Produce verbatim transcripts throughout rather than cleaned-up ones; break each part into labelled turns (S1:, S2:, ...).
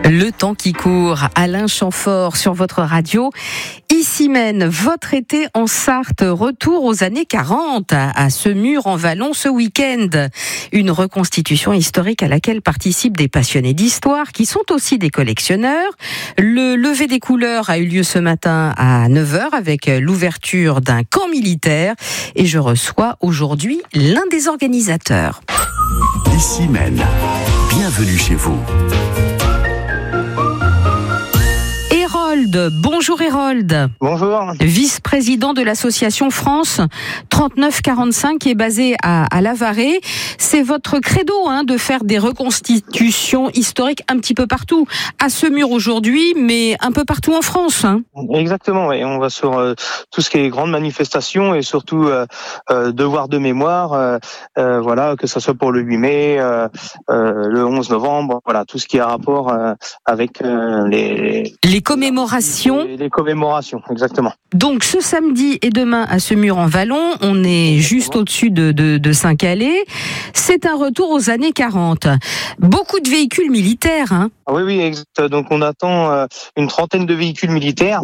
S1: Le temps qui court, Alain Chamfort sur votre radio. Ici mène votre été en Sarthe, retour aux années quarante, à Semur-en-Vallon ce week-end. Une reconstitution historique à laquelle participent des passionnés d'histoire qui sont aussi des collectionneurs. Le lever des couleurs a eu lieu ce matin à neuf heures avec l'ouverture d'un camp militaire et je reçois aujourd'hui l'un des organisateurs.
S2: Ici mène, bienvenue chez vous.
S1: Bonjour Hérold.
S3: Bonjour.
S1: Vice-président de l'association France trente-neuf quarante-cinq qui est basée à, à Lavarée. C'est votre credo hein, de faire des reconstitutions historiques un petit peu partout. À Semur aujourd'hui, mais un peu partout en France. Hein.
S3: Exactement, oui. On va sur euh, tout ce qui est grandes manifestations et surtout euh, euh, devoirs de mémoire, euh, euh, voilà, que ce soit pour le huit mai, euh, euh, le onze novembre, voilà, tout ce qui a rapport euh, avec euh, les...
S1: Les commémorations.
S3: Les, les commémorations, exactement.
S1: Donc ce samedi et demain à Semur-en-Vallon, on est juste au-dessus de, de, de Saint-Calais. C'est un retour aux années quarante. Beaucoup de véhicules militaires. Hein.
S3: Oui, oui, exact. Donc on attend euh, une trentaine de véhicules militaires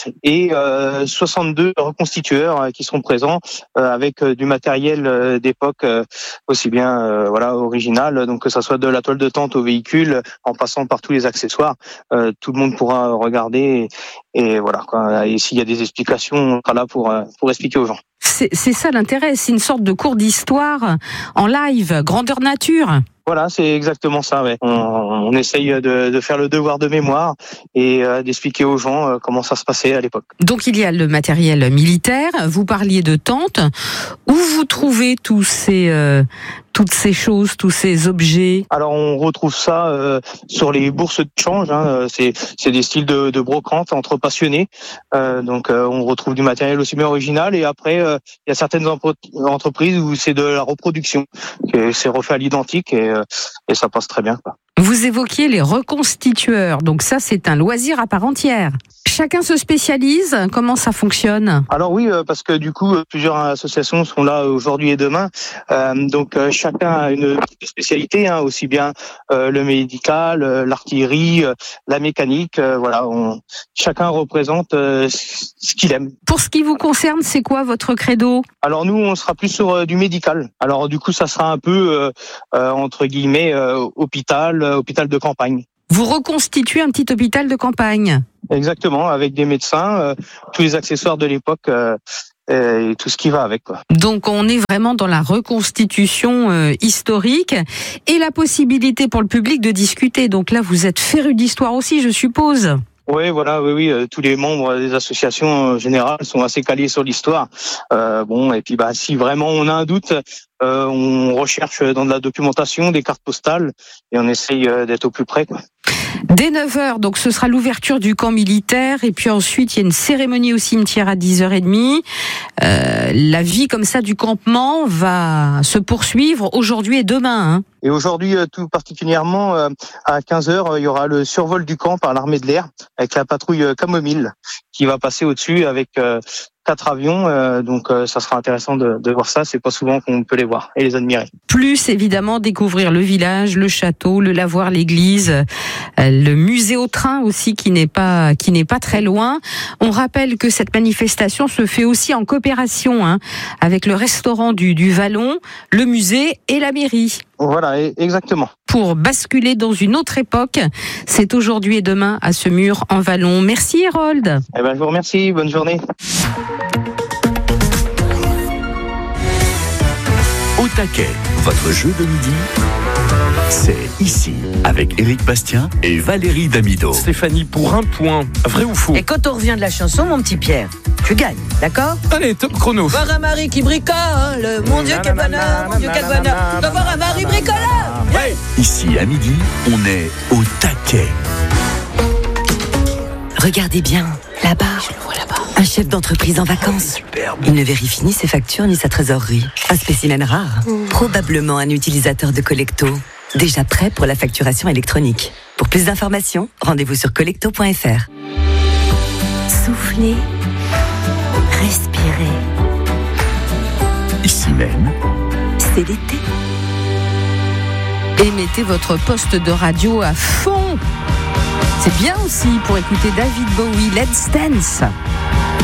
S3: et euh, soixante-deux reconstitueurs euh, qui seront présents euh, avec euh, du matériel euh, d'époque euh, aussi bien euh, voilà original, donc que ça soit de la toile de tente au véhicule, en passant par tous les accessoires. Euh, tout le monde pourra regarder et, et voilà. Quoi. Et s'il y a des explications, on sera là pour euh, pour expliquer aux gens.
S1: C'est, c'est ça l'intérêt, c'est une sorte de cours d'histoire en live, grandeur nature.
S3: Voilà, c'est exactement ça. Ouais. On, on essaye de, de faire le devoir de mémoire et euh, d'expliquer aux gens euh, comment ça se passait à l'époque.
S1: Donc il y a le matériel militaire. Vous parliez de tentes. Où vous trouvez tous ces euh, toutes ces choses, tous ces objets?
S3: Alors on retrouve ça euh, sur les bourses de change. Hein. C'est c'est des styles de, de brocante entre passionnés. Euh, donc euh, on retrouve du matériel aussi bien original. Et après euh, il y a certaines empre- entreprises où c'est de la reproduction, que c'est refait à l'identique et et ça passe très bien, quoi.
S1: Vous évoquiez les reconstitueurs, donc ça c'est un loisir à part entière. Chacun se spécialise, comment ça fonctionne?
S3: Alors oui, parce que du coup plusieurs associations sont là aujourd'hui et demain, euh, donc euh, chacun a une spécialité, hein, aussi bien euh, le médical, euh, l'artillerie, euh, la mécanique, euh, voilà, on, chacun représente euh, ce qu'il aime.
S1: Pour ce qui vous concerne, c'est quoi votre credo?
S3: Alors nous, on sera plus sur euh, du médical. Alors du coup, ça sera un peu euh, euh, entre guillemets euh, hôpital, euh, hôpital de campagne.
S1: Vous reconstituez un petit hôpital de campagne?
S3: Exactement, avec des médecins, euh, tous les accessoires de l'époque euh, et tout ce qui va avec, quoi.
S1: Donc on est vraiment dans la reconstitution euh, historique et la possibilité pour le public de discuter. Donc là, vous êtes féru d'histoire aussi, je suppose.
S3: Oui, voilà, oui, oui. Euh, tous les membres des associations euh, générales sont assez calés sur l'histoire. Euh, bon, et puis bah si vraiment on a un doute, euh, on recherche dans de la documentation, des cartes postales, et on essaye euh, d'être au plus près, quoi.
S1: Dès neuf heures, donc ce sera l'ouverture du camp militaire et puis ensuite il y a une cérémonie au cimetière à dix heures trente. Euh, la vie comme ça du campement va se poursuivre aujourd'hui et demain. Hein.
S3: Et aujourd'hui, tout particulièrement, à quinze heures, il y aura le survol du camp par l'armée de l'air avec la patrouille Camomille qui va passer au-dessus avec quatre avions. Donc ça sera intéressant de, de voir ça. C'est pas souvent qu'on peut les voir et les admirer.
S1: Plus évidemment découvrir le village, le château, le lavoir, l'église, le musée au train aussi qui n'est pas qui n'est pas très loin. On rappelle que cette manifestation se fait aussi en coopération hein, avec le restaurant du, du Vallon, le musée et la mairie.
S3: Voilà, exactement.
S1: Pour basculer dans une autre époque, c'est aujourd'hui et demain à Semur-en-Vallon. Merci Hérold.
S3: Eh ben, je vous remercie, bonne journée.
S2: Au taquet, votre jeu de midi, c'est ici, avec Éric Bastien et Valérie Damido.
S4: Stéphanie, pour un point, vrai ou faux?
S5: Et quand on revient de la chanson, mon petit Pierre, tu gagnes, d'accord?
S4: Allez, top chrono.
S5: Voir un mari qui bricole, mon Dieu quel bonheur, mon Dieu quel bonheur, de voir un mari bricoleur.
S4: Ouais.
S2: Ici, à midi, on est au taquet.
S6: Regardez bien, là-bas. Je le vois là-bas. Un chef d'entreprise en vacances.
S2: Superbe.
S6: Il ne vérifie ni ses factures ni sa trésorerie. Un spécimen rare. Mmh. Probablement un utilisateur de Collecto. Déjà prêt pour la facturation électronique. Pour plus d'informations, rendez-vous sur collecto point f r.
S7: Soufflez. Respirez.
S2: Ici même,
S7: C'est l'été.
S1: Et mettez votre poste de radio à fond. C'est bien aussi pour écouter David Bowie, Let's Dance.